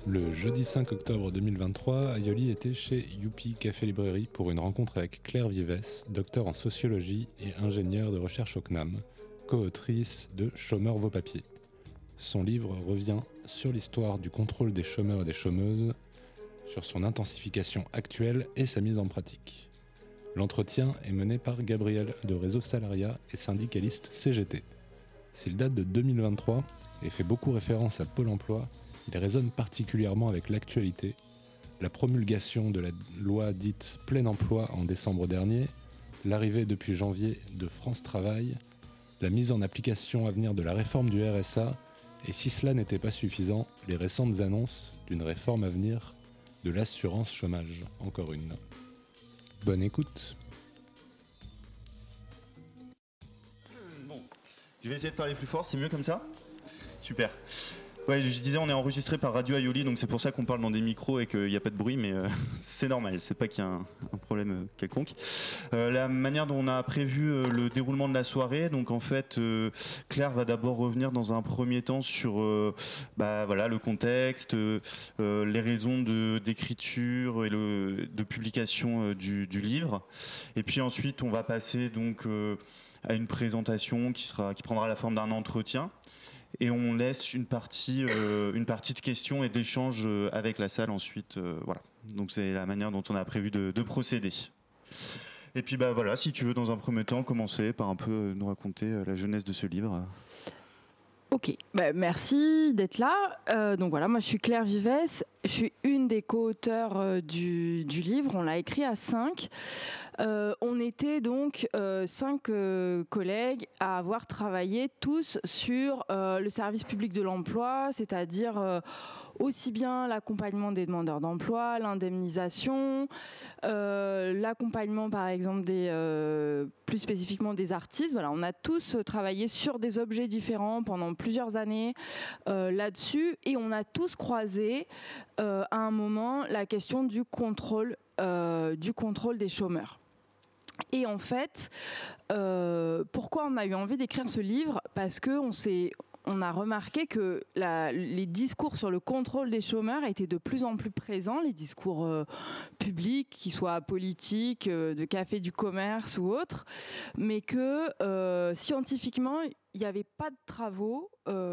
Le jeudi 5 octobre 2023, Ayoli était chez Youpi Café Librairie pour une rencontre avec Claire Vives, docteur en sociologie et ingénieure de recherche au CNAM, co-autrice de Chômeurs vos papiers. Son livre revient sur l'histoire du contrôle des chômeurs et des chômeuses, sur son intensification actuelle et sa mise en pratique. L'entretien est mené par Gabriel de Réseau Salariat et syndicaliste CGT. S'il date de 2023 et fait beaucoup référence à Pôle emploi, il résonne particulièrement avec l'actualité, la promulgation de la loi dite plein emploi en décembre dernier, l'arrivée depuis janvier de France Travail, la mise en application à venir de la réforme du RSA, et si cela n'était pas suffisant, les récentes annonces d'une réforme à venir de l'assurance chômage. Encore une. Bonne écoute. Bon, je vais essayer de parler plus fort, c'est mieux comme ça ? Super. Ouais, je disais, on est enregistré par Radio Ayoli, donc c'est pour ça qu'on parle dans des micros et qu'il n'y a pas de bruit, mais c'est normal, c'est pas qu'il y a un problème quelconque. La manière dont on a prévu le déroulement de la soirée, donc en fait, Claire va d'abord revenir dans un premier temps sur voilà, le contexte, les raisons d'écriture et de publication du livre. Et puis ensuite, on va passer donc à une présentation qui prendra la forme d'un entretien. Et on laisse une partie de questions et d'échanges avec la salle ensuite. Voilà. Donc c'est la manière dont on a prévu de procéder. Et puis voilà, si tu veux dans un premier temps commencer par un peu nous raconter la jeunesse de ce livre. Ok, merci d'être là. Donc voilà, moi je suis Claire Vives, je suis une des co-auteurs du livre, on l'a écrit à 5. On était donc 5 collègues à avoir travaillé tous sur le service public de l'emploi, c'est-à-dire aussi bien l'accompagnement des demandeurs d'emploi, l'indemnisation, l'accompagnement par exemple plus spécifiquement des artistes. Voilà, on a tous travaillé sur des objets différents pendant plusieurs années là-dessus, et on a tous croisé à un moment la question du contrôle des chômeurs. Et en fait, pourquoi on a eu envie d'écrire ce livre ? Parce qu'on a remarqué que les discours sur le contrôle des chômeurs étaient de plus en plus présents, les discours publics, qu'ils soient politiques, de café du commerce ou autres, mais que scientifiquement, il n'y avait pas de travaux,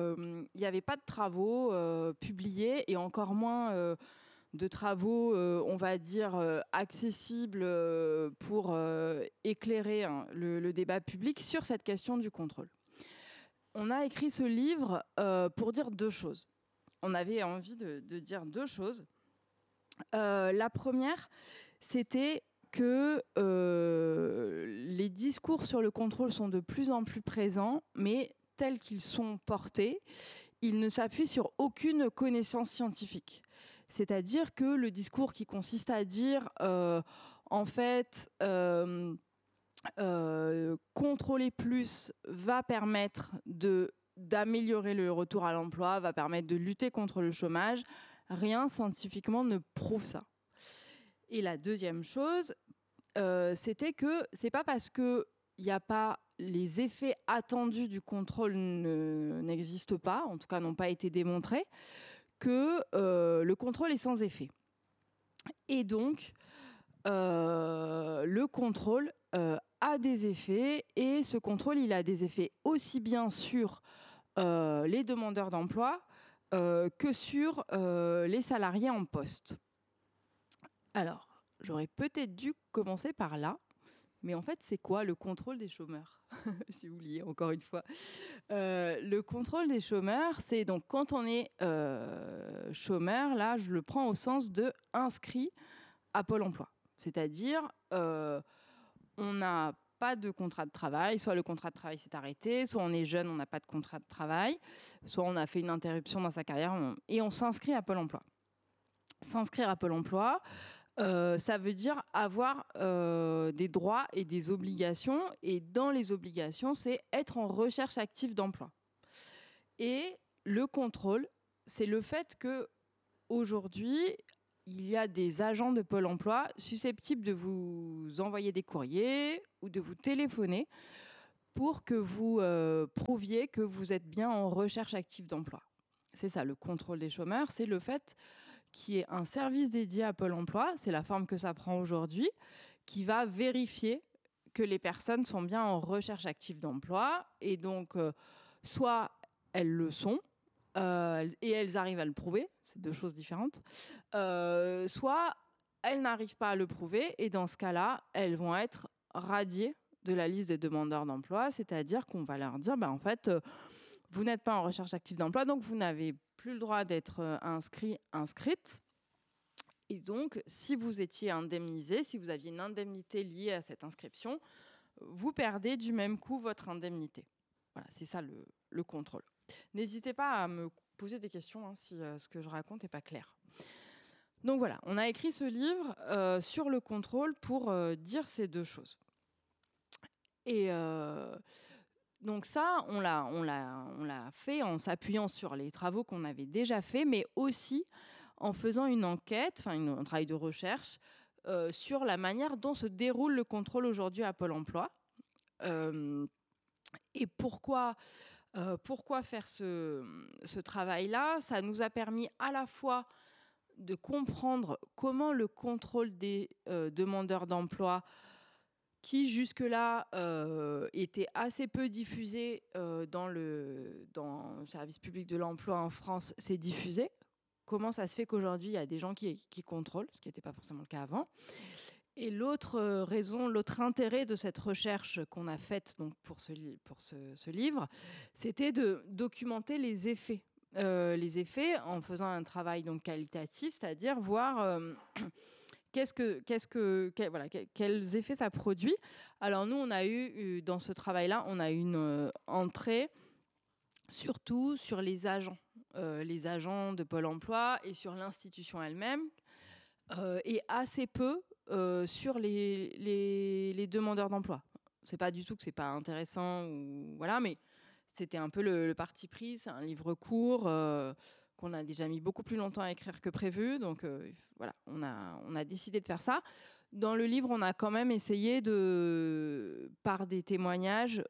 publiés, et encore moins de travaux, on va dire, accessibles pour éclairer le débat public sur cette question du contrôle. On a écrit ce livre pour dire deux choses. On avait envie de dire deux choses. La première, c'était que les discours sur le contrôle sont de plus en plus présents, mais tels qu'ils sont portés, ils ne s'appuient sur aucune connaissance scientifique. C'est-à-dire que le discours qui consiste à dire, en fait, contrôler plus va permettre d'améliorer le retour à l'emploi, va permettre de lutter contre le chômage, rien scientifiquement ne prouve ça. Et la deuxième chose, c'était que c'est pas parce qu'il n'y a pas les effets attendus du contrôle n'existent pas, en tout cas n'ont pas été démontrés, que le contrôle est sans effet. Et donc, le contrôle a des effets, et ce contrôle, il a des effets aussi bien sur les demandeurs d'emploi que sur les salariés en poste. Alors, j'aurais peut-être dû commencer par là, mais en fait, c'est quoi le contrôle des chômeurs ? Si vous vouliez, encore une fois. Le contrôle des chômeurs, c'est donc quand on est chômeur, là, je le prends au sens de inscrit à Pôle emploi. C'est-à-dire, on n'a pas de contrat de travail, soit le contrat de travail s'est arrêté, soit on est jeune, on n'a pas de contrat de travail, soit on a fait une interruption dans sa carrière, et on s'inscrit à Pôle emploi. S'inscrire à Pôle emploi, ça veut dire avoir des droits et des obligations. Et dans les obligations, c'est être en recherche active d'emploi. Et le contrôle, c'est le fait qu'aujourd'hui, il y a des agents de Pôle emploi susceptibles de vous envoyer des courriers ou de vous téléphoner pour que vous prouviez que vous êtes bien en recherche active d'emploi. C'est ça, le contrôle des chômeurs, c'est le fait qu'il y ait un service dédié à Pôle emploi, c'est la forme que ça prend aujourd'hui, qui va vérifier que les personnes sont bien en recherche active d'emploi. Et donc, soit elles le sont, et elles arrivent à le prouver, c'est deux choses différentes, soit elles n'arrivent pas à le prouver, et dans ce cas-là, elles vont être radiées de la liste des demandeurs d'emploi, c'est-à-dire qu'on va leur dire, en fait, vous n'êtes pas en recherche active d'emploi, donc vous n'avez plus le droit d'être inscrite. Et donc, si vous étiez indemnisé, si vous aviez une indemnité liée à cette inscription, vous perdez du même coup votre indemnité. Voilà, c'est ça le contrôle. N'hésitez pas à me poser des questions si ce que je raconte n'est pas clair. Donc voilà, on a écrit ce livre sur le contrôle pour dire ces deux choses. Et donc ça, on l'a fait en s'appuyant sur les travaux qu'on avait déjà faits, mais aussi en faisant une enquête, un travail de recherche sur la manière dont se déroule le contrôle aujourd'hui à Pôle emploi. Et pourquoi faire ce travail-là ? Ça nous a permis à la fois de comprendre comment le contrôle des demandeurs d'emploi, qui jusque-là était assez peu diffusé dans le service public de l'emploi en France, s'est diffusé. Comment ça se fait qu'aujourd'hui, il y a des gens qui contrôlent, ce qui n'était pas forcément le cas avant. Et l'autre raison, l'autre intérêt de cette recherche qu'on a faite donc, pour ce livre, c'était de documenter les effets. En faisant un travail donc, qualitatif, c'est-à-dire voir quels effets ça produit. Alors nous, on a eu, dans ce travail-là, on a eu une entrée surtout sur les agents de Pôle emploi et sur l'institution elle-même, et assez peu sur les demandeurs d'emploi. C'est pas du tout que c'est pas intéressant, mais c'était un peu le parti pris. C'est un livre court qu'on a déjà mis beaucoup plus longtemps à écrire que prévu. Donc on a décidé de faire ça. Dans le livre, on a quand même essayé par des témoignages,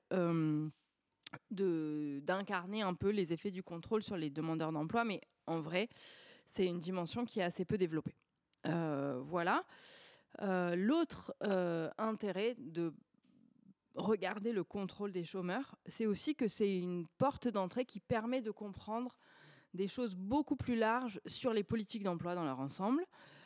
d'incarner un peu les effets du contrôle sur les demandeurs d'emploi. Mais en vrai, c'est une dimension qui est assez peu développée. L'autre intérêt de regarder le contrôle des chômeurs, c'est aussi que c'est une porte d'entrée qui permet de comprendre des choses beaucoup plus larges sur les politiques d'emploi dans leur ensemble.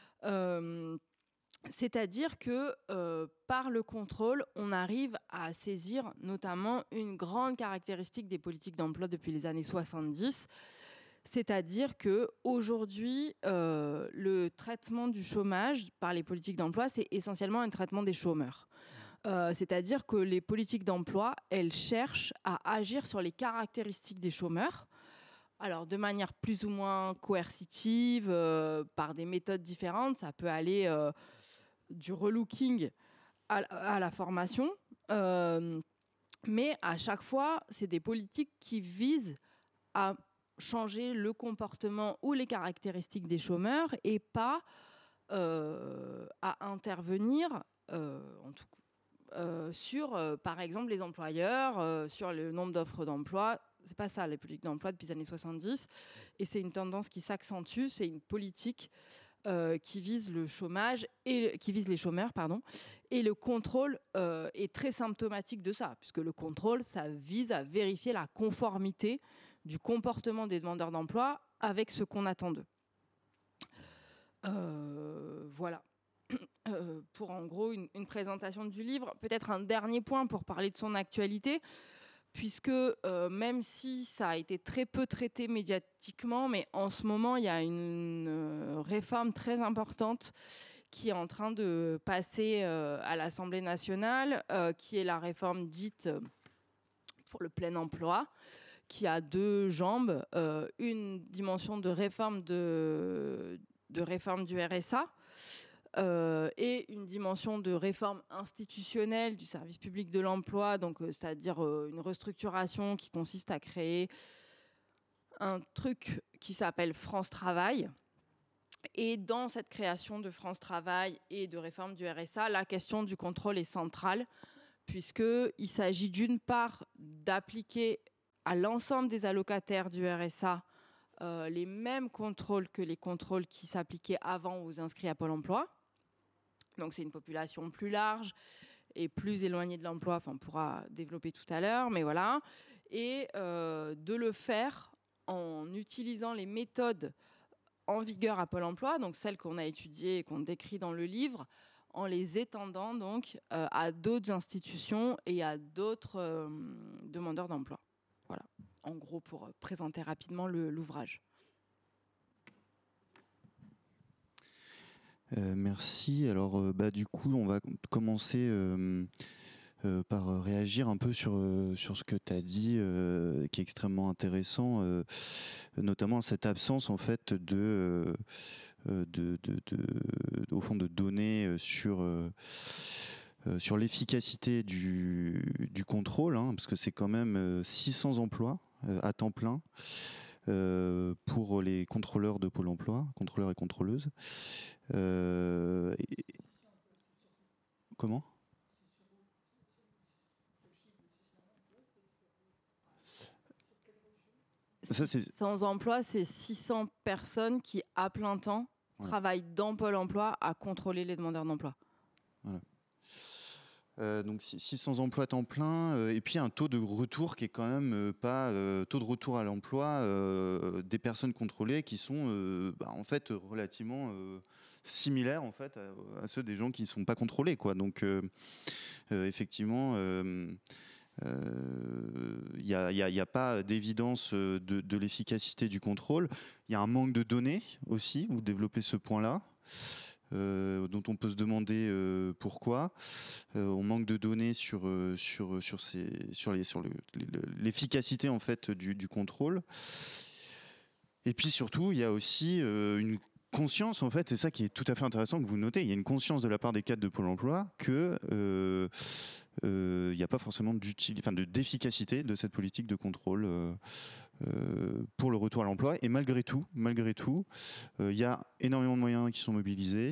C'est-à-dire que par le contrôle, on arrive à saisir notamment une grande caractéristique des politiques d'emploi depuis les années 70. C'est-à-dire qu'aujourd'hui, le traitement du chômage par les politiques d'emploi, c'est essentiellement un traitement des chômeurs. C'est-à-dire que les politiques d'emploi, elles cherchent à agir sur les caractéristiques des chômeurs, alors de manière plus ou moins coercitive, par des méthodes différentes. Ça peut aller du relooking à la formation, mais à chaque fois, c'est des politiques qui visent à changer le comportement ou les caractéristiques des chômeurs et pas à intervenir sur, par exemple, les employeurs, sur le nombre d'offres d'emploi. C'est pas ça, les politiques d'emploi depuis les années 70. Et c'est une tendance qui s'accentue. C'est une politique qui vise le chômage et qui vise les chômeurs, et le contrôle est très symptomatique de ça, puisque le contrôle, ça vise à vérifier la conformité du comportement des demandeurs d'emploi avec ce qu'on attend d'eux. Voilà. Pour en gros une présentation du livre. Peut-être un dernier point pour parler de son actualité, puisque même si ça a été très peu traité médiatiquement, mais en ce moment, il y a une réforme très importante qui est en train de passer à l'Assemblée nationale, qui est la réforme dite pour le plein emploi, qui a deux jambes, une dimension de réforme du RSA, et une dimension de réforme institutionnelle du service public de l'emploi, donc c'est-à-dire une restructuration qui consiste à créer un truc qui s'appelle France Travail. Et dans cette création de France Travail et de réforme du RSA, la question du contrôle est centrale, puisqu'il s'agit d'une part d'appliquer à l'ensemble des allocataires du RSA les mêmes contrôles que les contrôles qui s'appliquaient avant aux inscrits à Pôle emploi. Donc c'est une population plus large et plus éloignée de l'emploi, on pourra développer tout à l'heure, mais voilà. Et de le faire en utilisant les méthodes en vigueur à Pôle emploi, donc celles qu'on a étudiées et qu'on décrit dans le livre, en les étendant donc à d'autres institutions et à d'autres demandeurs d'emploi. Voilà, en gros, pour présenter rapidement l'ouvrage. Merci. Alors, du coup, on va commencer par réagir un peu sur ce que tu as dit, qui est extrêmement intéressant, notamment cette absence en fait au fond de données sur l'efficacité du contrôle, parce que c'est quand même 600 emplois à temps plein pour les contrôleurs de Pôle emploi, contrôleurs et contrôleuses. Comment ? Sans emploi, c'est 600 personnes qui, à plein temps, travaillent dans Pôle emploi à contrôler les demandeurs d'emploi. Voilà. Donc 600 emplois à temps plein, et puis un taux de retour qui est quand même pas taux de retour à l'emploi des personnes contrôlées qui sont en fait relativement similaires en fait à ceux des gens qui sont pas contrôlés, quoi. Donc effectivement il n'y a pas d'évidence de l'efficacité du contrôle. Il y a un manque de données aussi. Vous développez ce point-là. Dont on peut se demander pourquoi. On manque de données sur l'efficacité en fait du contrôle. Et puis surtout, il y a aussi une conscience, en fait, c'est ça qui est tout à fait intéressant que vous notez, il y a une conscience de la part des cadres de Pôle emploi que il n'y a pas forcément d'efficacité de cette politique de contrôle pour le retour à l'emploi. Et malgré tout, il y a énormément de moyens qui sont mobilisés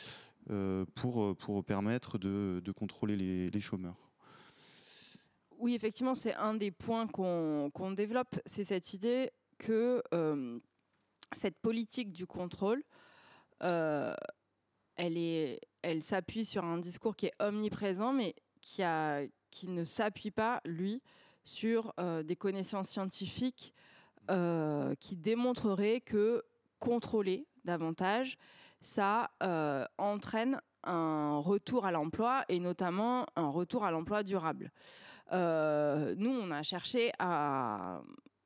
pour permettre de contrôler les chômeurs. Oui, effectivement, c'est un des points qu'on développe, c'est cette idée que cette politique du contrôle, elle s'appuie sur un discours qui est omniprésent, mais qui ne s'appuie pas, lui, sur des connaissances scientifiques qui démontreraient que contrôler davantage, ça entraîne un retour à l'emploi et notamment un retour à l'emploi durable. Nous, on a cherché à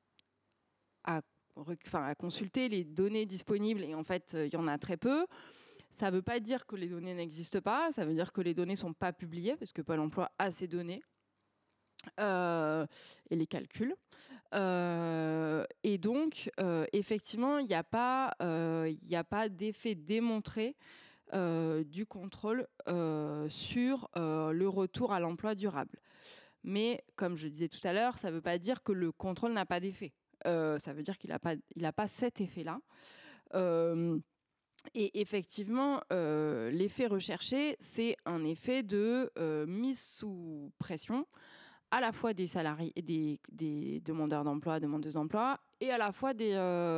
consulter les données disponibles et en fait, il y en a très peu. Ça ne veut pas dire que les données n'existent pas, ça veut dire que les données ne sont pas publiées parce que Pôle emploi a ces données et les calcule. Et donc, effectivement, il n'y a pas d'effet démontré du contrôle sur le retour à l'emploi durable. Mais, comme je disais tout à l'heure, ça ne veut pas dire que le contrôle n'a pas d'effet. Ça veut dire qu'il n'a pas cet effet-là. Et effectivement, l'effet recherché, c'est un effet de mise sous pression à la fois des salariés, des demandeurs d'emploi, demandeuses d'emploi, et à la fois des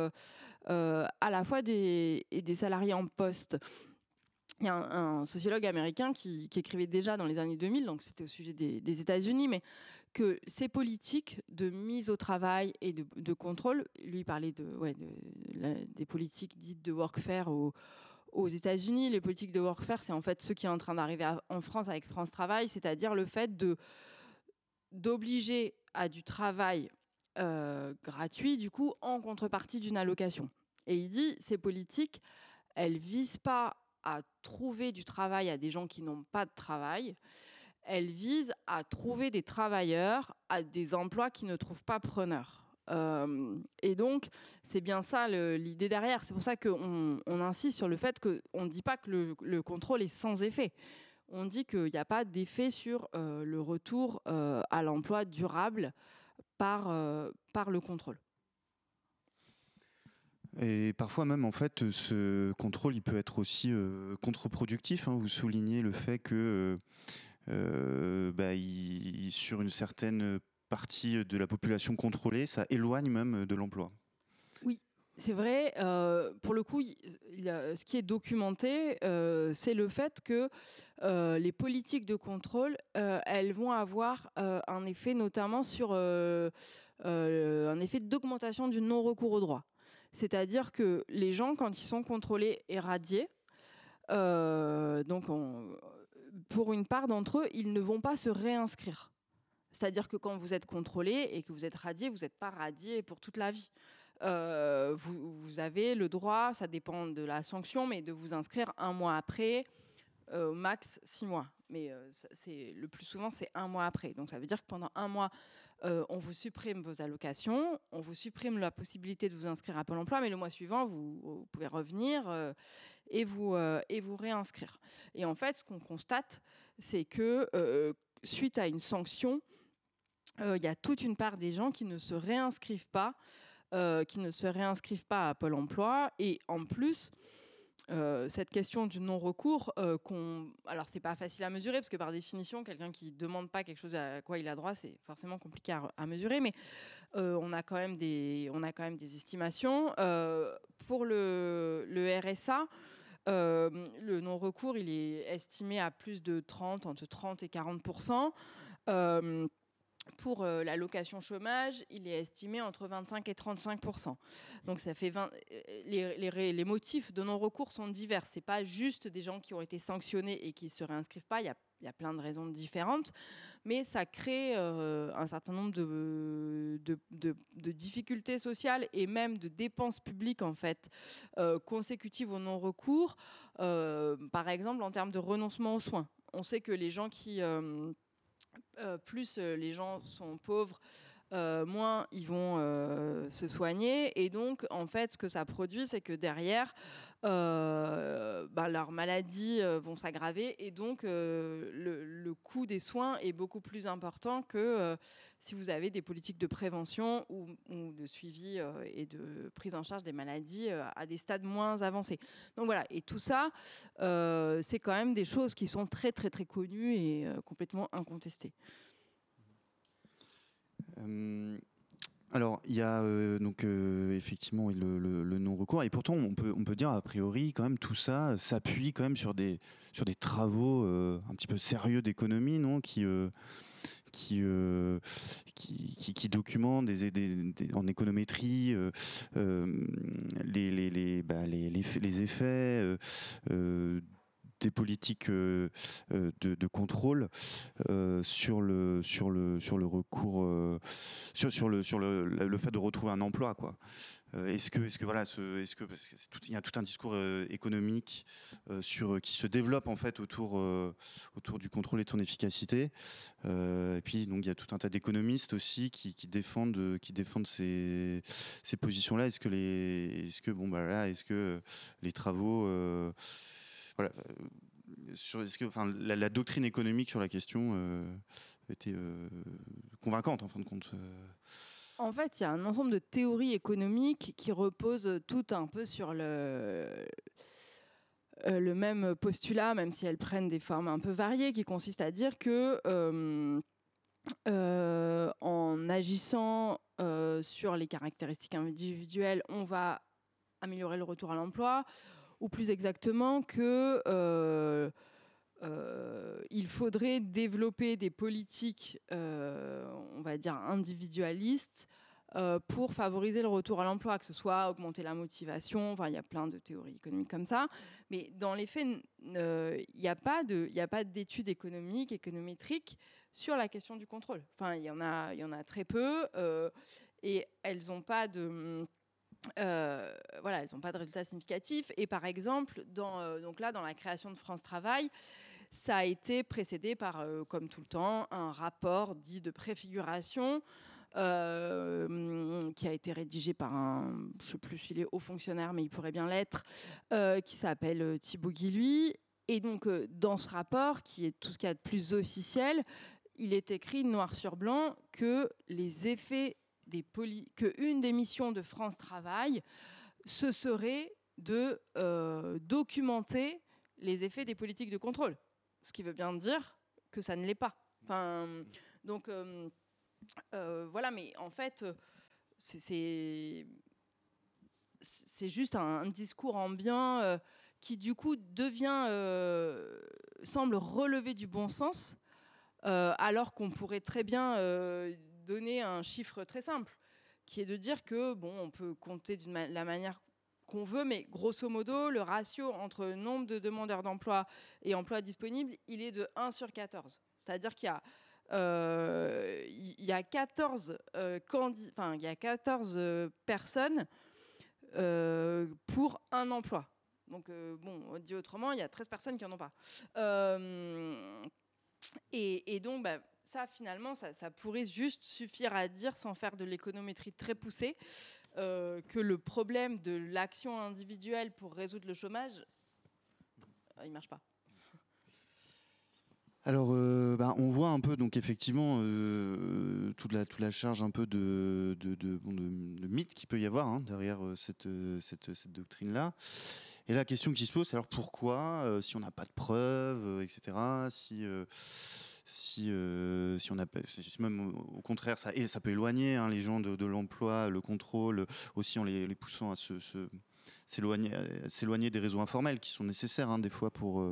salariés en poste. Il y a un sociologue américain qui écrivait déjà dans les années 2000, donc c'était au sujet des États-Unis, mais que ces politiques de mise au travail et de contrôle, lui parlait des politiques dites de workfare aux États-Unis. Les politiques de workfare, c'est en fait ce qui est en train d'arriver en France avec France Travail, c'est-à-dire le fait d'obliger à du travail gratuit, du coup, en contrepartie d'une allocation. Et il dit, ces politiques, elles visent pas à trouver du travail à des gens qui n'ont pas de travail, elles visent à trouver des travailleurs à des emplois qui ne trouvent pas preneurs. Et donc, c'est bien ça l'idée derrière. C'est pour ça qu'on insiste sur le fait qu'on ne dit pas que le contrôle est sans effet. On dit qu'il n'y a pas d'effet sur le retour à l'emploi durable par le contrôle. Et parfois même, en fait, ce contrôle, il peut être aussi contre-productif. Vous soulignez le fait que sur une certaine partie de la population contrôlée, ça éloigne même de l'emploi. Oui, C'est vrai, pour le coup, ce qui est documenté, c'est le fait que les politiques de contrôle, elles vont avoir un effet notamment sur un effet d'augmentation du non-recours au droit. C'est-à-dire que les gens, quand ils sont contrôlés et radiés, donc pour une part d'entre eux, ils ne vont pas se réinscrire. C'est-à-dire que quand vous êtes contrôlé et que vous êtes radié, vous n'êtes pas radié pour toute la vie. Vous avez le droit, ça dépend de la sanction, mais de vous inscrire 1 mois après, au max 6 mois. Mais le plus souvent, c'est 1 mois après. Donc ça veut dire que pendant 1 mois, on vous supprime vos allocations, on vous supprime la possibilité de vous inscrire à Pôle emploi, mais le mois suivant, vous pouvez revenir et vous réinscrire. Et en fait, ce qu'on constate, c'est que suite à une sanction, il y a toute une part des gens qui ne se réinscrivent pas à Pôle emploi. Et en plus, cette question du non-recours, alors c'est pas facile à mesurer, parce que par définition, quelqu'un qui ne demande pas quelque chose à quoi il a droit, c'est forcément compliqué à mesurer, mais on a quand même des estimations. Pour le RSA, le non-recours, il est estimé à plus de entre 30 et 40%. Pour l'allocation chômage, il est estimé entre 25 et 35%. Donc ça fait les motifs de non-recours sont divers. C'est pas juste des gens qui ont été sanctionnés et qui se réinscrivent pas. Il y a plein de raisons différentes, mais ça crée un certain nombre de difficultés sociales et même de dépenses publiques en fait consécutives au non-recours. Par exemple, en termes de renoncement aux soins, on sait que les gens qui plus les gens sont pauvres, moins ils vont se soigner. Et donc, en fait, ce que ça produit, c'est que derrière, leurs maladies vont s'aggraver. Et donc, le coût des soins est beaucoup plus important que si vous avez des politiques de prévention ou de suivi et de prise en charge des maladies à des stades moins avancés. Donc voilà, et tout ça, c'est quand même des choses qui sont très, très, très connues et complètement incontestées. Alors, il y a effectivement le non-recours, et pourtant on peut dire a priori quand même tout ça s'appuie quand même sur des travaux un petit peu sérieux d'économie, non, qui documentent en économétrie les effets des politiques de contrôle sur le recours, sur le fait de retrouver un emploi, quoi. Est-ce que il y a tout un discours économique qui se développe en fait autour du contrôle et de son efficacité. Et puis donc il y a tout un tas d'économistes aussi qui défendent ces positions-là. Est-ce que les travaux la doctrine économique sur la question était convaincante en fin de compte. En fait, il y a un ensemble de théories économiques qui reposent toutes un peu sur le même postulat, même si elles prennent des formes un peu variées, qui consiste à dire que en agissant sur les caractéristiques individuelles, on va améliorer le retour à l'emploi, ou plus exactement que il faudrait développer des politiques, on va dire, individualistes pour favoriser le retour à l'emploi, que ce soit augmenter la motivation. Enfin, il y a plein de théories économiques comme ça. Mais dans les faits, il n'y a pas d'études économiques, économétriques sur la question du contrôle. Enfin, il y en a très peu et elles n'ont pas de... elles n'ont pas de résultats significatifs. Et par exemple, dans la création de France Travail, ça a été précédé par, comme tout le temps, un rapport dit de préfiguration qui a été rédigé par je ne sais plus s'il est haut fonctionnaire, mais il pourrait bien l'être, qui s'appelle Thibaut Guilluy. Et donc, dans ce rapport, qui est tout ce qu'il y a de plus officiel, il est écrit noir sur blanc que les effets qu'une des missions de France Travail, ce serait de documenter les effets des politiques de contrôle. Ce qui veut bien dire que ça ne l'est pas. Enfin, donc, voilà, mais en fait, c'est juste un discours ambiant qui du coup semble relever du bon sens, alors qu'on pourrait très bien donner un chiffre très simple, qui est de dire que on peut compter la manière qu'on veut, mais grosso modo, le ratio entre nombre de demandeurs d'emploi et emplois disponibles, il est de 1 sur 14. C'est-à-dire qu'il y a 14 personnes pour un emploi. Donc, dit autrement, il y a 13 personnes qui n'en ont pas. Et donc, ça, finalement, ça pourrait juste suffire à dire, sans faire de l'économétrie très poussée, que le problème de l'action individuelle pour résoudre le chômage, il ne marche pas. Alors, on voit un peu, donc effectivement, toute la charge un peu de mythe qu'il peut y avoir derrière cette doctrine-là. Et la question qui se pose, c'est alors pourquoi, si on n'a pas de preuves, etc., si on a, si même au contraire, ça peut éloigner les gens de l'emploi, le contrôle, aussi en les poussant à s'éloigner des réseaux informels qui sont nécessaires des fois pour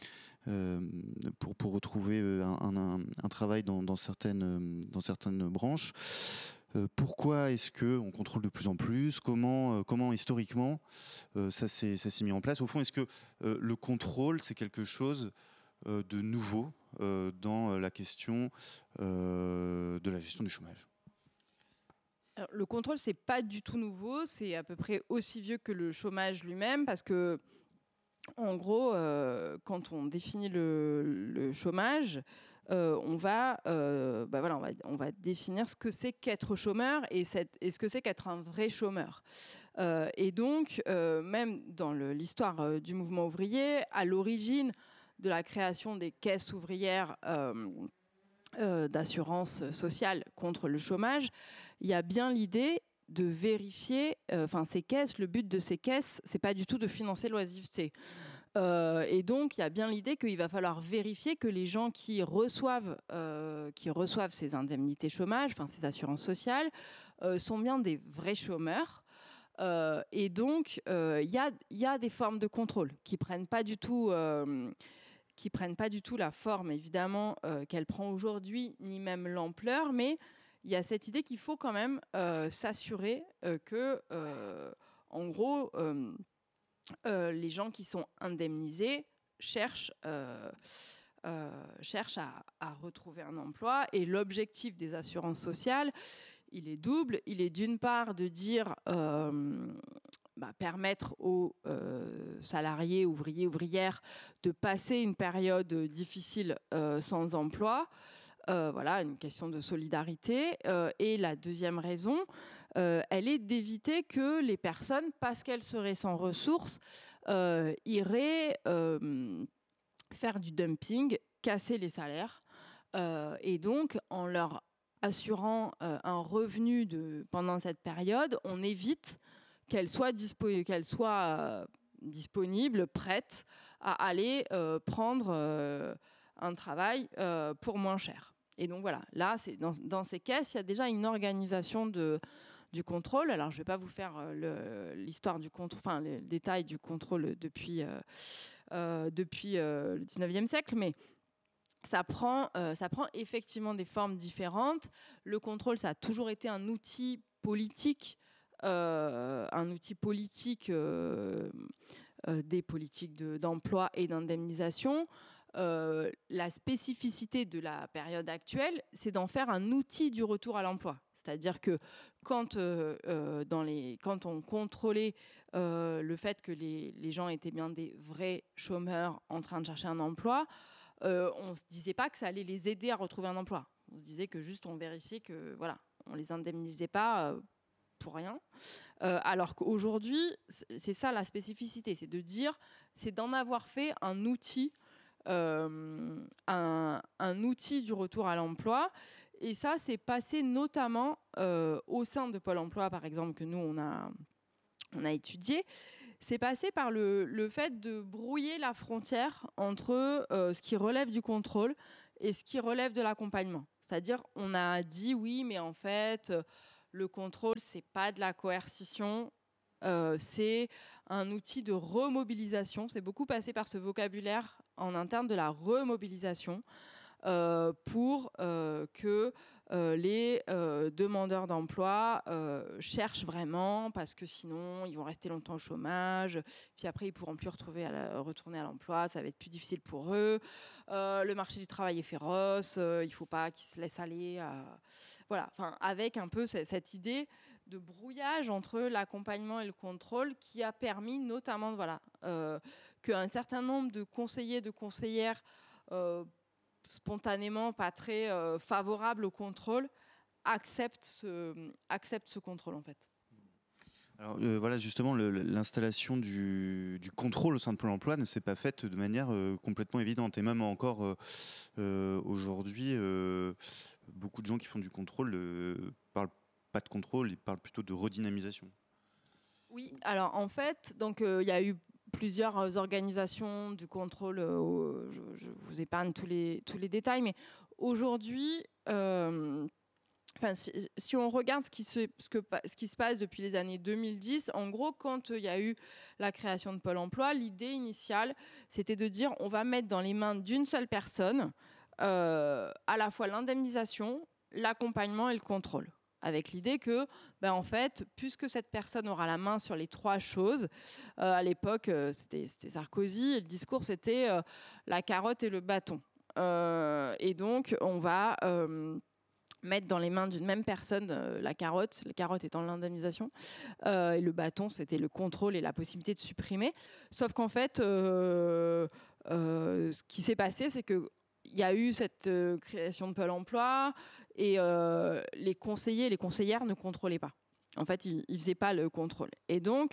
retrouver un travail dans certaines branches. Pourquoi est-ce qu'on contrôle de plus en plus ? Comment historiquement ça s'est mis en place ? Au fond, est-ce que le contrôle, c'est quelque chose de nouveau dans la question de la gestion du chômage ? Alors, le contrôle, c'est pas du tout nouveau. C'est à peu près aussi vieux que le chômage lui-même, parce que en gros, quand on définit le chômage, on va définir ce que c'est qu'être chômeur et ce que c'est qu'être un vrai chômeur. Et donc, même dans l'histoire du mouvement ouvrier, à l'origine de la création des caisses ouvrières d'assurance sociale contre le chômage, il y a bien l'idée de vérifier, ces caisses, le but de ces caisses, c'est pas du tout de financer l'oisiveté. Et donc, il y a bien l'idée qu'il va falloir vérifier que les gens qui reçoivent ces indemnités chômage, ces assurances sociales, sont bien des vrais chômeurs. Et donc, il y a des formes de contrôle qui prennent pas du tout la forme, évidemment, qu'elle prend aujourd'hui, ni même l'ampleur, mais il y a cette idée qu'il faut quand même s'assurer que, en gros, les gens qui sont indemnisés cherchent à retrouver un emploi. Et l'objectif des assurances sociales, il est double. Il est d'une part de dire permettre aux salariés, ouvriers, ouvrières de passer une période difficile sans emploi. Une question de solidarité. Et la deuxième raison, elle est d'éviter que les personnes, parce qu'elles seraient sans ressources, iraient faire du dumping, casser les salaires. Et donc, en leur assurant un revenu pendant cette période, on évite qu'elles soient disponibles, prêtes à aller prendre un travail pour moins cher. Et donc voilà, là, dans ces caisses, il y a déjà une organisation du contrôle. Alors, je ne vais pas vous faire l'histoire du contrôle, les détails du contrôle depuis le 19e siècle, mais ça prend effectivement des formes différentes. Le contrôle, ça a toujours été un outil politique, des politiques d'emploi et d'indemnisation. La spécificité de la période actuelle, c'est d'en faire un outil du retour à l'emploi. C'est-à-dire que quand on contrôlait le fait que les gens étaient bien des vrais chômeurs en train de chercher un emploi, on ne se disait pas que ça allait les aider à retrouver un emploi. On se disait que juste on vérifiait que on les indemnisait pas pour rien. Alors qu'aujourd'hui, c'est ça la spécificité, c'est d'en avoir fait un outil. Un outil du retour à l'emploi. Et ça, c'est passé notamment au sein de Pôle emploi, par exemple, que nous, on a étudié. C'est passé par le fait de brouiller la frontière entre ce qui relève du contrôle et ce qui relève de l'accompagnement. C'est-à-dire, on a dit, oui, mais en fait, le contrôle, c'est pas de la coercition. c'est un outil de remobilisation. C'est beaucoup passé par ce vocabulaire en interne de la remobilisation pour que les demandeurs d'emploi cherchent vraiment, parce que sinon ils vont rester longtemps au chômage, puis après ils pourront plus retourner à l'emploi, ça va être plus difficile pour eux. Le marché du travail est féroce, il faut pas qu'ils se laissent aller. Voilà, enfin avec un peu cette idée de brouillage entre l'accompagnement et le contrôle qui a permis notamment qu'un certain nombre de conseillers, de conseillères spontanément pas très favorables au contrôle acceptent ce contrôle en fait. Alors voilà, justement, l'installation du contrôle au sein de Pôle emploi ne s'est pas faite de manière complètement évidente. Et même encore aujourd'hui, beaucoup de gens qui font du contrôle ne parlent pas de contrôle, ils parlent plutôt de redynamisation. Oui, alors en fait, donc il y a eu plusieurs organisations du contrôle. Je vous épargne tous les détails, mais aujourd'hui, si on regarde ce qui se passe depuis les années 2010, en gros, quand il y a eu la création de Pôle emploi, l'idée initiale, c'était de dire on va mettre dans les mains d'une seule personne à la fois l'indemnisation, l'accompagnement et le contrôle. Avec l'idée que, en fait, puisque cette personne aura la main sur les trois choses, à l'époque, c'était Sarkozy, et le discours, c'était la carotte et le bâton. Et donc, on va mettre dans les mains d'une même personne la carotte étant l'indemnisation, et le bâton, c'était le contrôle et la possibilité de supprimer. Sauf qu'en fait, ce qui s'est passé, c'est qu'il y a eu cette création de Pôle emploi, et les conseillers et les conseillères ne contrôlaient pas. En fait, ils ne faisaient pas le contrôle. Et donc,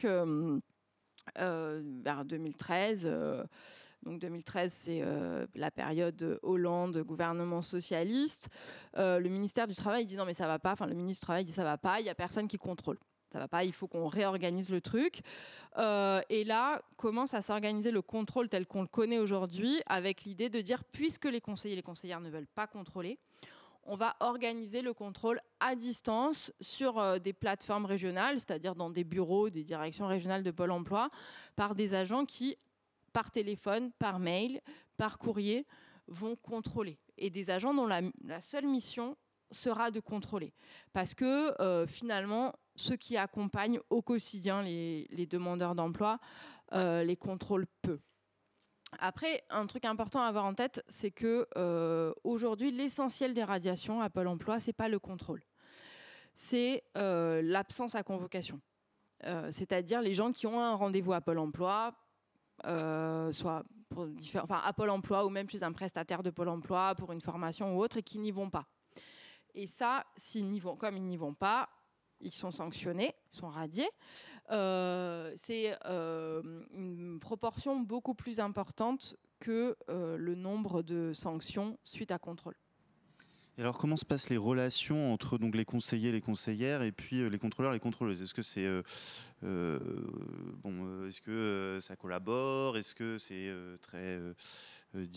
vers 2013, donc 2013, c'est la période Hollande, gouvernement socialiste, le ministère du Travail dit non mais ça va pas, le ministre du Travail dit ça va pas, il n'y a personne qui contrôle. Ça va pas, il faut qu'on réorganise le truc. Et là, commence à s'organiser le contrôle tel qu'on le connaît aujourd'hui, avec l'idée de dire, puisque les conseillers et les conseillères ne veulent pas contrôler, on va organiser le contrôle à distance sur des plateformes régionales, c'est-à-dire dans des bureaux, des directions régionales de Pôle emploi, par des agents qui, par téléphone, par mail, par courrier, vont contrôler. Et des agents dont la seule mission sera de contrôler. Parce que finalement, ceux qui accompagnent au quotidien les demandeurs d'emploi les contrôlent peu. Après, un truc important à avoir en tête, c'est que aujourd'hui, l'essentiel des radiations à Pôle emploi, c'est pas le contrôle. C'est l'absence à convocation. C'est-à-dire les gens qui ont un rendez-vous à Pôle emploi, soit à Pôle emploi ou même chez un prestataire de Pôle emploi pour une formation ou autre, et qui n'y vont pas. Et ça, comme ils n'y vont pas, ils sont sanctionnés, ils sont radiés. C'est une proportion beaucoup plus importante que le nombre de sanctions suite à contrôle. Et alors, comment se passent les relations entre donc, les conseillers, les conseillères, et puis les contrôleurs, les contrôleuses ? Est-ce que c'est est-ce que ça collabore ? Est-ce que c'est très difficile ?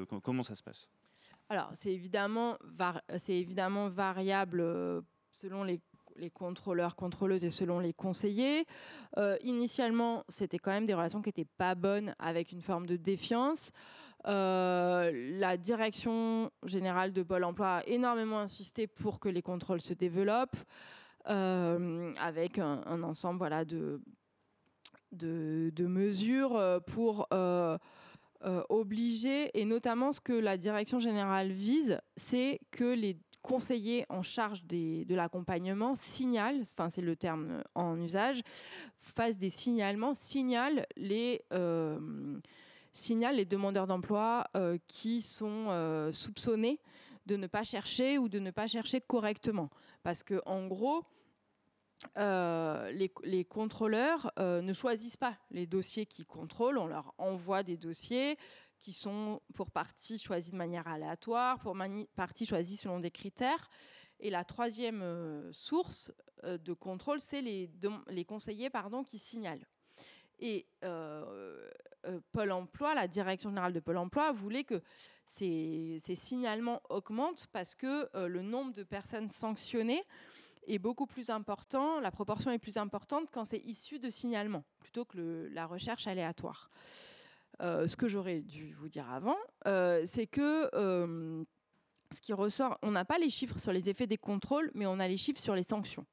Comment ça se passe ? Alors, c'est évidemment variable selon les contrôleurs, contrôleuses et selon les conseillers. Initialement, c'était quand même des relations qui n'étaient pas bonnes, avec une forme de défiance. La direction générale de Pôle emploi a énormément insisté pour que les contrôles se développent, avec un ensemble de mesures pour obliger, et notamment ce que la direction générale vise, c'est que les conseillers en charge de l'accompagnement signalent, c'est le terme en usage, fassent des signalements, signalent les demandeurs d'emploi qui sont soupçonnés de ne pas chercher ou de ne pas chercher correctement. Parce que en gros, les contrôleurs ne choisissent pas les dossiers qu'ils contrôlent. On leur envoie des dossiers qui sont pour partie choisis de manière aléatoire, pour partie choisis selon des critères. Et la troisième source de contrôle, c'est les conseillers qui signalent. Et Pôle emploi, la direction générale de Pôle emploi voulait que ces signalements augmentent, parce que le nombre de personnes sanctionnées est beaucoup plus important, la proportion est plus importante quand c'est issu de signalement, plutôt que la recherche aléatoire. Ce que j'aurais dû vous dire avant, c'est que ce qui ressort, on n'a pas les chiffres sur les effets des contrôles, mais on a les chiffres sur les sanctions.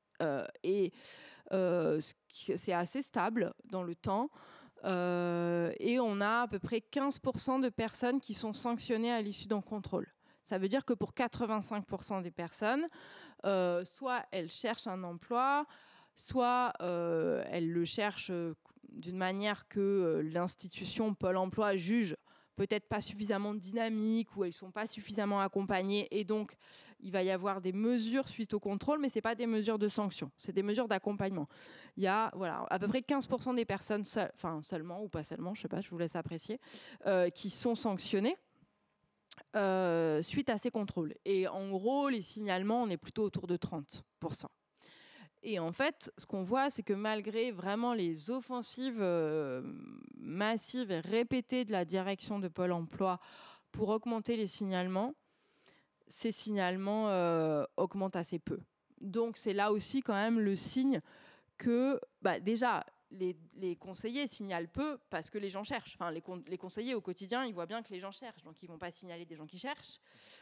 C'est assez stable dans le temps. Et on a à peu près 15% de personnes qui sont sanctionnées à l'issue d'un contrôle. Ça veut dire que pour 85% des personnes, soit elles cherchent un emploi, soit elles le cherchent d'une manière que l'institution Pôle emploi juge peut-être pas suffisamment dynamique ou elles ne sont pas suffisamment accompagnées. Et donc, il va y avoir des mesures suite au contrôle, mais ce n'est pas des mesures de sanction, c'est des mesures d'accompagnement. Il y a à peu près 15% des personnes, seulement ou pas seulement, je ne sais pas, je vous laisse apprécier, qui sont sanctionnées suite à ces contrôles. Et en gros, les signalements, on est plutôt autour de 30%. Et en fait, ce qu'on voit, c'est que malgré vraiment les offensives massives et répétées de la direction de Pôle emploi pour augmenter les signalements, ces signalements augmentent assez peu. Donc c'est là aussi quand même le signe que déjà, les conseillers signalent peu parce que les gens cherchent. Enfin, les conseillers au quotidien, ils voient bien que les gens cherchent, donc ils ne vont pas signaler des gens qui cherchent.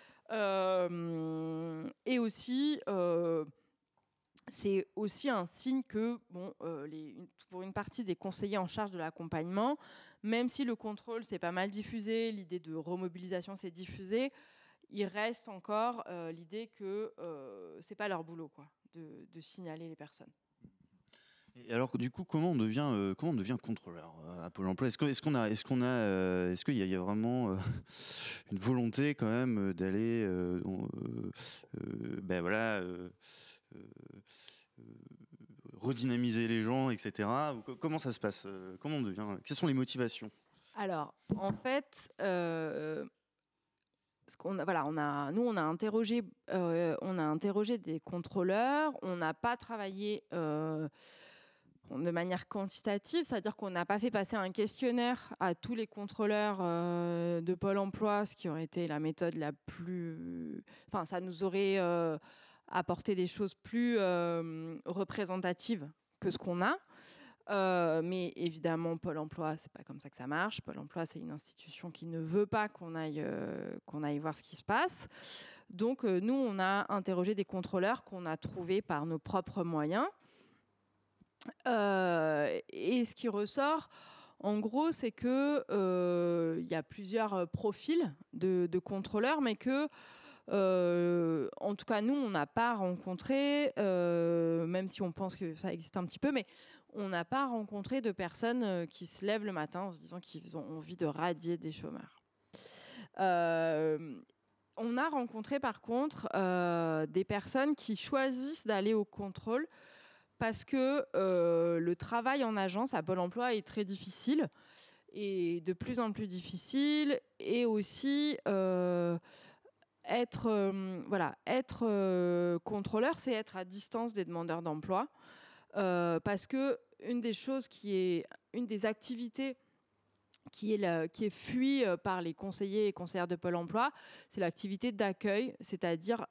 Et aussi... c'est aussi un signe que, pour une partie des conseillers en charge de l'accompagnement, même si le contrôle s'est pas mal diffusé, l'idée de remobilisation s'est diffusée, il reste encore l'idée que c'est pas leur boulot, quoi, de signaler les personnes. Et alors, du coup, comment on devient contrôleur à Pôle emploi ? Est-ce qu'il y a vraiment une volonté quand même d'aller, redynamiser les gens, etc. Comment ça se passe ? Comment on devient ? Quelles sont les motivations ? Alors, en fait, on a interrogé des contrôleurs. On n'a pas travaillé de manière quantitative, c'est-à-dire qu'on n'a pas fait passer un questionnaire à tous les contrôleurs de Pôle emploi, ce qui aurait été la méthode la plus... Enfin, ça nous aurait apporté des choses plus représentatives que ce qu'on a. Mais évidemment, Pôle emploi, c'est pas comme ça que ça marche. Pôle emploi, c'est une institution qui ne veut pas qu'on aille voir ce qui se passe. Donc, nous, on a interrogé des contrôleurs qu'on a trouvés par nos propres moyens. Et ce qui ressort, en gros, c'est que y a plusieurs profils de contrôleurs, mais que, en tout cas, nous, on n'a pas rencontré, même si on pense que ça existe un petit peu, mais on n'a pas rencontré de personnes qui se lèvent le matin en se disant qu'ils ont envie de radier des chômeurs. On a rencontré, par contre, des personnes qui choisissent d'aller au contrôle parce que le travail en agence à Pôle emploi est très difficile et de plus en plus difficile. Et aussi, être contrôleur, c'est être à distance des demandeurs d'emploi. Parce que une des activités qui est fuie par les conseillers et conseillères de Pôle emploi, c'est l'activité d'accueil, c'est-à-dire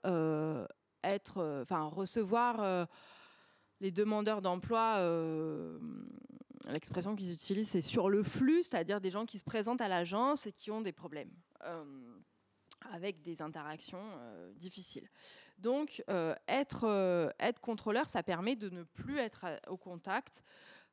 recevoir... les demandeurs d'emploi, l'expression qu'ils utilisent, c'est sur le flux, c'est-à-dire des gens qui se présentent à l'agence et qui ont des problèmes, avec des interactions difficiles. Donc, être contrôleur, ça permet de ne plus être au contact,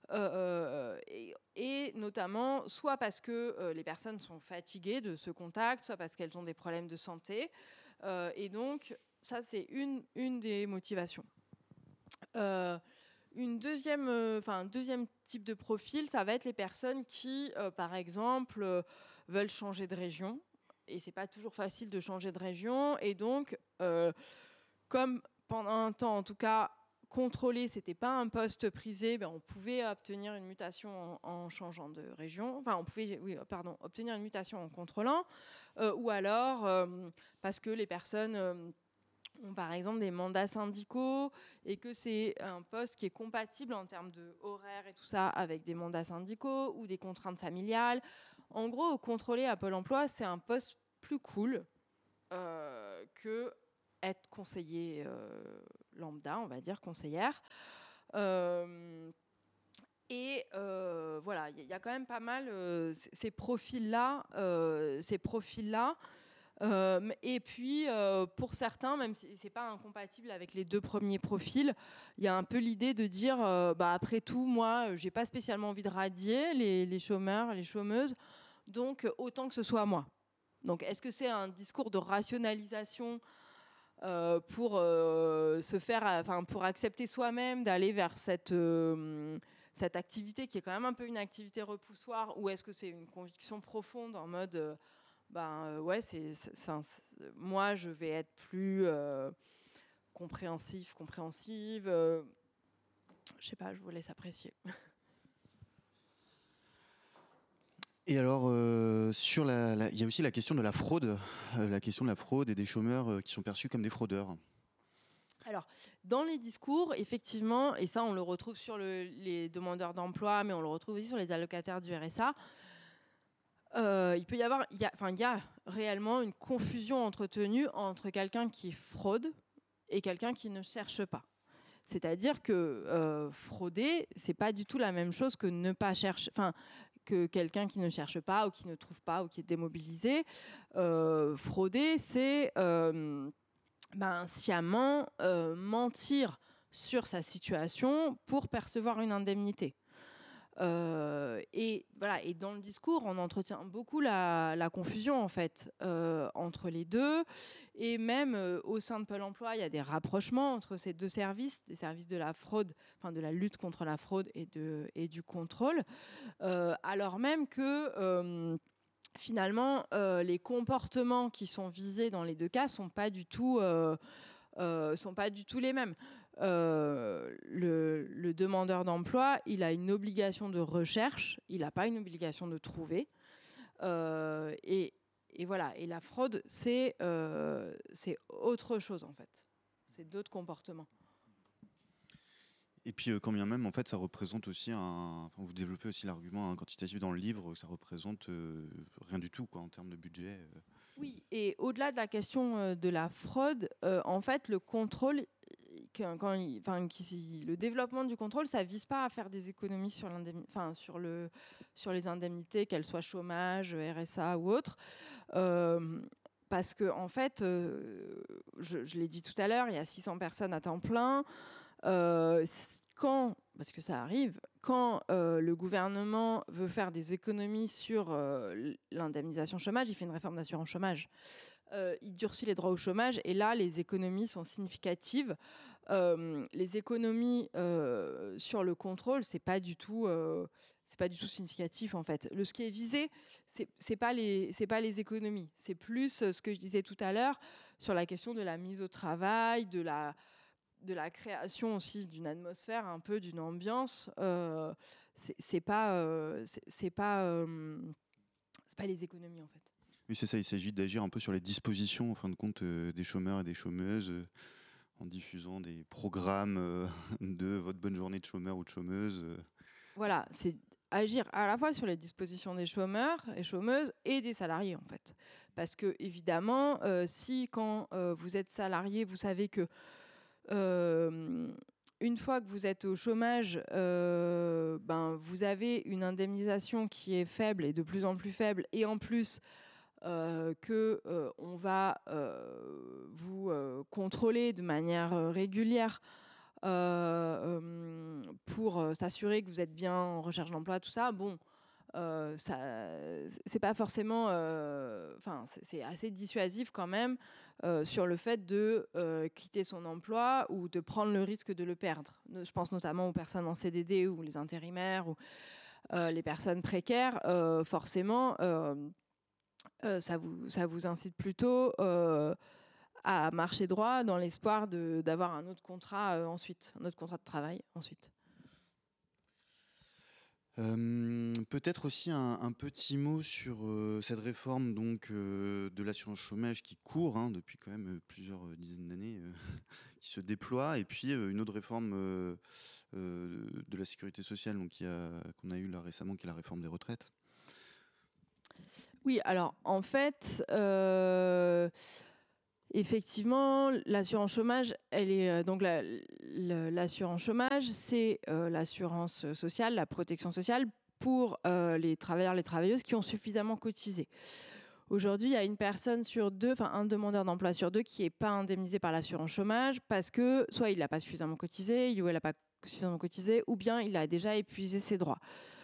et notamment, soit parce que les personnes sont fatiguées de ce contact, soit parce qu'elles ont des problèmes de santé. Et donc, ça, c'est une des motivations. Un deuxième type de profil, ça va être les personnes qui, par exemple, veulent changer de région. Et c'est pas toujours facile de changer de région. Et donc, comme pendant un temps, en tout cas, contrôler, c'était pas un poste prisé, on pouvait obtenir une mutation en changeant de région. Enfin, on pouvait, obtenir une mutation en contrôlant. Ou alors, parce que les personnes... ont par exemple des mandats syndicaux et que c'est un poste qui est compatible en termes de horaire et tout ça avec des mandats syndicaux ou des contraintes familiales. En gros, contrôler à Pôle emploi, c'est un poste plus cool que être conseiller lambda, on va dire conseillère. Voilà, il y a quand même pas mal ces profils-là. Et puis, pour certains, même si c'est pas incompatible avec les 2 premiers profils, il y a un peu l'idée de dire, après tout, moi, j'ai pas spécialement envie de radier les chômeurs, les chômeuses, donc autant que ce soit moi. Donc, est-ce que c'est un discours de rationalisation pour pour accepter soi-même d'aller vers cette activité qui est quand même un peu une activité repoussoire, ou est-ce que c'est une conviction profonde en mode moi je vais être plus compréhensive, je sais pas, je vous laisse apprécier. Et alors, il y a aussi la question de la fraude, et des chômeurs qui sont perçus comme des fraudeurs. Alors, dans les discours, effectivement, et ça on le retrouve sur les demandeurs d'emploi, mais on le retrouve aussi sur les allocataires du RSA, il y a réellement une confusion entretenue entre quelqu'un qui fraude et quelqu'un qui ne cherche pas. C'est-à-dire que frauder, c'est pas du tout la même chose que ne pas chercher, que quelqu'un qui ne cherche pas ou qui ne trouve pas ou qui est démobilisé. Frauder, c'est sciemment mentir sur sa situation pour percevoir une indemnité. Et dans le discours, on entretient beaucoup la confusion en fait entre les deux, et même au sein de Pôle Emploi, il y a des rapprochements entre ces 2 services, des services de la fraude, de la lutte contre la fraude et du contrôle, alors même que finalement les comportements qui sont visés dans les 2 cas sont pas du tout les mêmes. Le demandeur d'emploi, il a une obligation de recherche, il n'a pas une obligation de trouver. Et voilà. Et la fraude, c'est autre chose en fait. C'est d'autres comportements. Et puis, quand bien même, en fait, ça représente aussi vous développez aussi l'argument quantitatif dans le livre, ça représente rien du tout, quoi, en termes de budget. Oui, et au-delà de la question de la fraude, en fait, le contrôle, le développement du contrôle, ça vise pas à faire des économies sur les indemnités, qu'elles soient chômage, RSA ou autre. Parce que, en fait, je l'ai dit tout à l'heure, il y a 600 personnes à temps plein. Parce que ça arrive, quand le gouvernement veut faire des économies sur l'indemnisation chômage, il fait une réforme d'assurance chômage. Il durcit les droits au chômage, et là, les économies sont significatives. Les économies sur le contrôle, c'est pas du tout significatif en fait. Ce qui est visé, c'est pas les économies, c'est plus ce que je disais tout à l'heure sur la question de la mise au travail, de la création aussi d'une atmosphère, un peu d'une ambiance. C'est pas les économies en fait. Oui, c'est ça, il s'agit d'agir un peu sur les dispositions, en fin de compte, des chômeurs et des chômeuses, en diffusant des programmes de votre bonne journée de chômeur ou de chômeuse. Voilà, c'est agir à la fois sur les dispositions des chômeurs et chômeuses et des salariés en fait. Parce que évidemment, si quand vous êtes salarié, vous savez que une fois que vous êtes au chômage, vous avez une indemnisation qui est faible et de plus en plus faible, et en plus on va vous contrôler de manière régulière pour s'assurer que vous êtes bien en recherche d'emploi, tout ça. Bon, c'est pas forcément, c'est assez dissuasif quand même sur le fait de quitter son emploi ou de prendre le risque de le perdre. Je pense notamment aux personnes en CDD ou les intérimaires ou les personnes précaires. Forcément, ça vous incite plutôt à marcher droit dans l'espoir d'avoir un autre contrat ensuite, un autre contrat de travail ensuite. Peut-être aussi un petit mot sur cette réforme donc, de l'assurance chômage qui court depuis quand même plusieurs dizaines d'années, qui se déploie, et puis une autre réforme de la sécurité sociale donc, qu'on a eue là récemment, qui est la réforme des retraites. Oui, alors en fait, Effectivement, l'assurance chômage, elle est donc l'assurance chômage, c'est l'assurance sociale, la protection sociale pour les travailleurs, les travailleuses qui ont suffisamment cotisé. Aujourd'hui, il y a une personne sur deux, enfin un demandeur d'emploi sur deux qui n'est pas indemnisé par l'assurance chômage parce que soit il n'a pas suffisamment cotisé, il ou elle n'a pas suffisamment cotisé, ou bien il a déjà épuisé ses droits.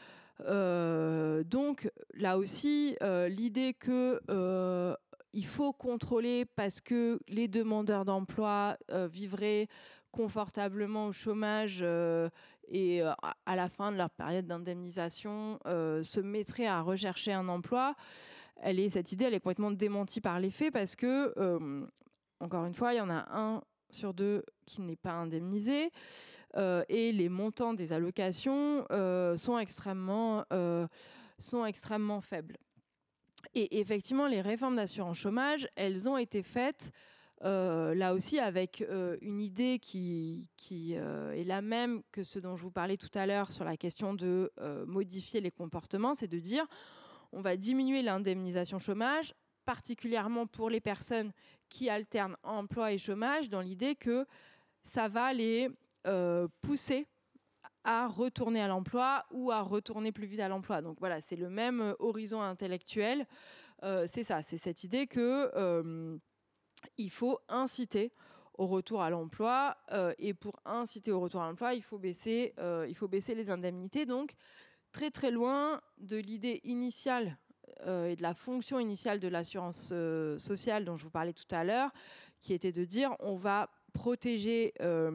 Donc là aussi, l'idée que il faut contrôler parce que les demandeurs d'emploi vivraient confortablement au chômage et à la fin de leur période d'indemnisation se mettraient à rechercher un emploi. Cette idée, elle est complètement démentie par les faits parce que, encore une fois, il y en a un sur deux qui n'est pas indemnisé et les montants des allocations sont extrêmement faibles. Et effectivement, les réformes d'assurance chômage, elles ont été faites là aussi avec une idée qui est la même que ce dont je vous parlais tout à l'heure sur la question de modifier les comportements, c'est de dire on va diminuer l'indemnisation chômage, particulièrement pour les personnes qui alternent emploi et chômage, dans l'idée que ça va les pousser à retourner à l'emploi ou à retourner plus vite à l'emploi. Donc voilà, c'est le même horizon intellectuel. C'est ça, c'est cette idée que il faut inciter au retour à l'emploi et pour inciter au retour à l'emploi, il faut baisser les indemnités. Donc très très loin de l'idée initiale et de la fonction initiale de l'assurance sociale dont je vous parlais tout à l'heure, qui était de dire on va protéger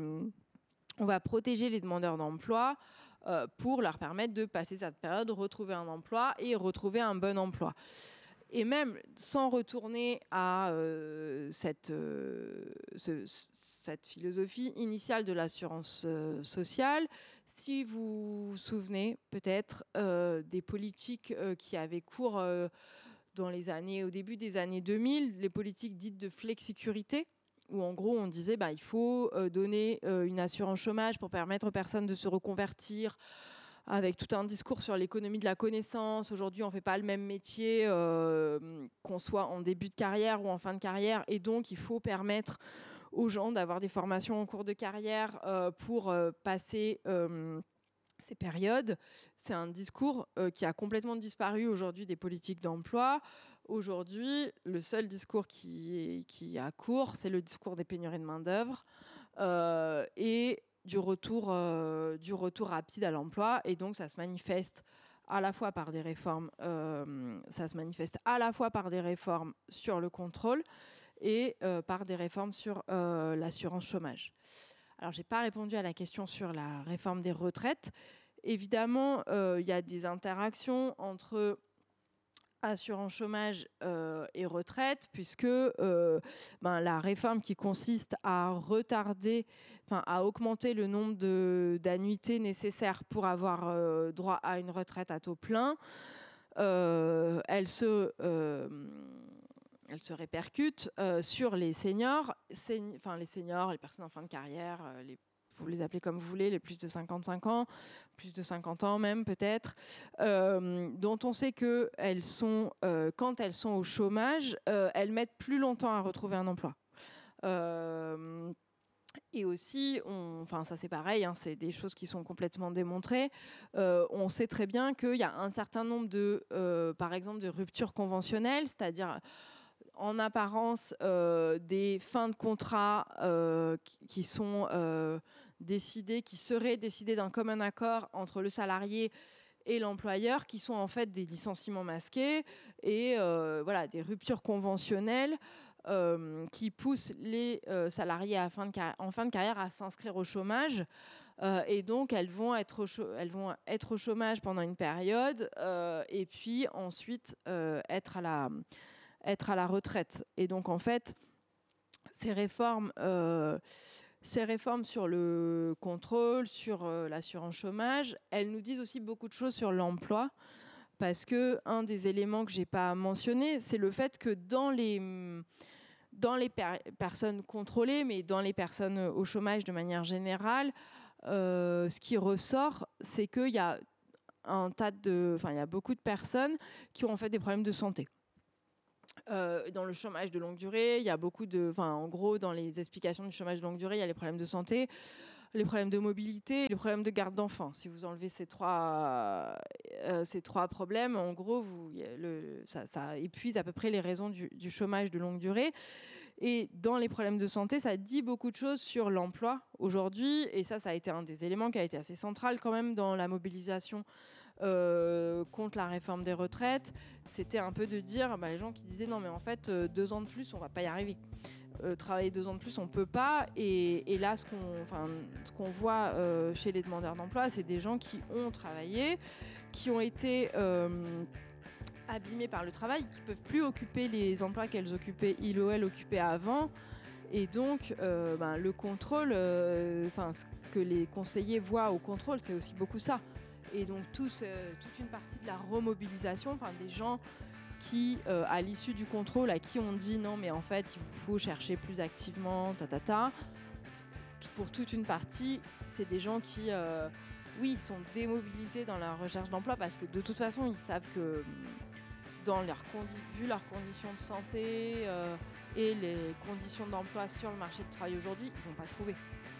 les demandeurs d'emploi pour leur permettre de passer cette période, retrouver un emploi et retrouver un bon emploi. Et même sans retourner à cette philosophie initiale de l'assurance sociale, si vous vous souvenez peut-être des politiques qui avaient cours au début des années 2000, les politiques dites de flexicurité, où en gros on disait il faut donner une assurance chômage pour permettre aux personnes de se reconvertir, avec tout un discours sur l'économie de la connaissance. Aujourd'hui, on ne fait pas le même métier qu'on soit en début de carrière ou en fin de carrière, et donc il faut permettre aux gens d'avoir des formations en cours de carrière pour passer ces périodes. C'est un discours qui a complètement disparu aujourd'hui des politiques d'emploi. Aujourd'hui, le seul discours qui a cours, c'est le discours des pénuries de main-d'œuvre et du retour rapide à l'emploi. Et donc, ça se manifeste à la fois par des réformes, sur le contrôle et par des réformes sur l'assurance chômage. Alors, je n'ai pas répondu à la question sur la réforme des retraites. Évidemment, il y a des interactions entre assurance chômage et retraite, puisque la réforme qui consiste à augmenter le nombre d'annuités nécessaires pour avoir droit à une retraite à taux plein, elle se répercute sur les seniors, les personnes en fin de carrière, vous les appelez comme vous voulez, les plus de 55 ans, plus de 50 ans même peut-être, dont on sait que quand elles sont au chômage, elles mettent plus longtemps à retrouver un emploi. Et aussi, ça c'est pareil, c'est des choses qui sont complètement démontrées. On sait très bien qu'il y a un certain nombre par exemple, de ruptures conventionnelles, c'est-à-dire en apparence des fins de contrat qui sont qui seraient décidées d'un commun accord entre le salarié et l'employeur, qui sont en fait des licenciements masqués et des ruptures conventionnelles qui poussent les salariés en fin de carrière à s'inscrire au chômage. Et donc, elles vont être au chômage pendant une période et puis ensuite être à la retraite. Et donc, en fait, ces réformes sur le contrôle, sur l'assurance chômage, elles nous disent aussi beaucoup de choses sur l'emploi, parce qu'un des éléments que je n'ai pas mentionné, c'est le fait que dans les personnes contrôlées, mais dans les personnes au chômage de manière générale, ce qui ressort, c'est qu'il y a il y a beaucoup de personnes qui ont en fait des problèmes de santé. Dans le chômage de longue durée, il y a beaucoup en gros, dans les explications du chômage de longue durée, il y a les problèmes de santé, les problèmes de mobilité, les problèmes de garde d'enfants. Si vous enlevez ces trois problèmes, en gros, ça épuise à peu près les raisons du chômage de longue durée. Et dans les problèmes de santé, ça dit beaucoup de choses sur l'emploi aujourd'hui. Et ça a été un des éléments qui a été assez central quand même dans la mobilisation contre la réforme des retraites. C'était un peu de dire, les gens qui disaient non mais en fait 2 ans de plus on va pas y arriver. Travailler 2 ans de plus on peut pas, et là ce qu'on voit chez les demandeurs d'emploi, c'est des gens qui ont travaillé, qui ont été abîmés par le travail, qui peuvent plus occuper les emplois qu'elles occupaient, il ou elle occupait avant, et donc le contrôle, ce que les conseillers voient au contrôle, c'est aussi beaucoup ça. Et donc toute une partie de la remobilisation, des gens qui, à l'issue du contrôle, à qui on dit non mais en fait il vous faut chercher plus activement, pour toute une partie, c'est des gens qui sont démobilisés dans la recherche d'emploi, parce que de toute façon ils savent que vu leurs conditions de santé et les conditions d'emploi sur le marché du travail aujourd'hui, ils vont pas trouver.